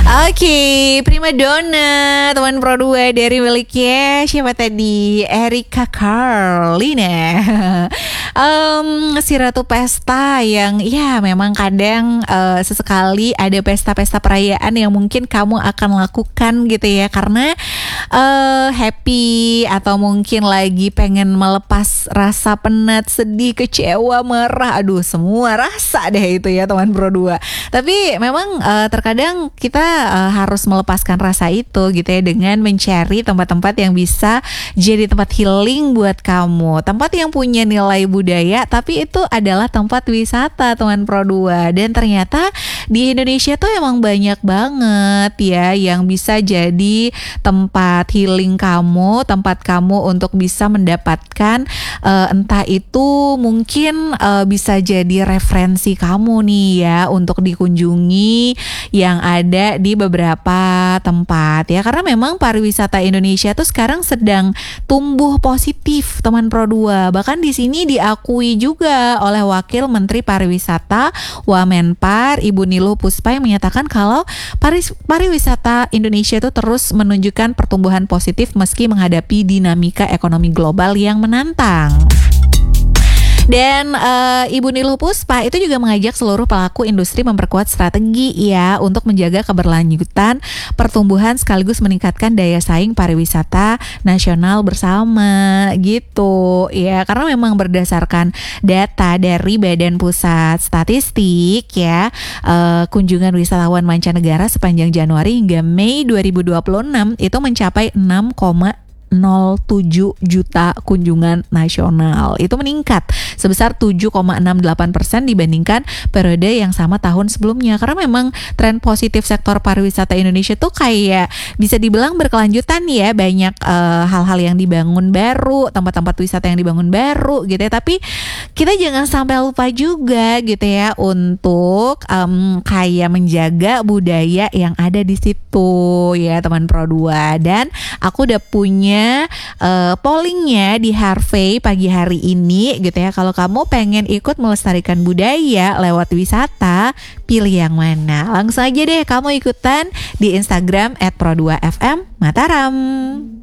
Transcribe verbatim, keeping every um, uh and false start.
Oke, prima donna teman Pro dua dari miliknya siapa tadi? Erika Carlina. um, si Ratu Pesta yang ya memang kadang uh, sesekali ada pesta-pesta perayaan yang mungkin kamu akan lakukan gitu ya, karena uh, happy atau mungkin lagi pengen melepas rasa penat, sedih, kecewa, marah, aduh semua rasa deh itu ya teman Pro dua. Tapi memang uh, terkadang kita uh, harus melepaskan rasa itu gitu ya dengan mencari tempat-tempat yang bisa jadi tempat healing buat kamu, tempat yang punya nilai budaya tapi itu adalah tempat wisata teman Pro dua. Dan ternyata di Indonesia tuh emang banyak banget ya yang bisa jadi tempat healing kamu, tempat kamu untuk bisa mendapatkan uh, entah itu mungkin uh, bisa jadi referensi kamu nih ya untuk dikunjungi yang ada di beberapa tempat ya, karena memang pariwisata Indonesia tuh sekarang sedang tumbuh positif teman Pro dua. Bahkan di sini diakui juga oleh Wakil Menteri Pariwisata Wamenpar Ibu Niluh Puspa yang menyatakan kalau paris, pariwisata Indonesia itu terus menunjukkan pertumbuhan positif meski menghadapi dinamika ekonomi global yang menantang. Dan uh, Ibu Niluh Puspa itu juga mengajak seluruh pelaku industri memperkuat strategi ya untuk menjaga keberlanjutan pertumbuhan sekaligus meningkatkan daya saing pariwisata nasional bersama gitu ya, karena memang berdasarkan data dari Badan Pusat Statistik ya, uh, kunjungan wisatawan mancanegara sepanjang Januari hingga Mei dua ribu dua puluh enam itu mencapai enam koma nol tujuh juta kunjungan nasional. Itu meningkat sebesar tujuh koma enam delapan persen dibandingkan periode yang sama tahun sebelumnya. Karena memang tren positif sektor pariwisata Indonesia tuh kayak bisa dibilang berkelanjutan ya, banyak uh, hal-hal yang dibangun baru, tempat-tempat wisata yang dibangun baru gitu ya. Tapi kita jangan sampai lupa juga gitu ya untuk um, kayak menjaga budaya yang ada di situ ya teman Pro dua. Dan aku udah punya Uh, pollingnya di Harvey pagi hari ini gitu ya. Kalau kamu pengen ikut melestarikan budaya lewat wisata, pilih yang mana? Langsung aja deh kamu ikutan di Instagram et pro dua f m Mataram.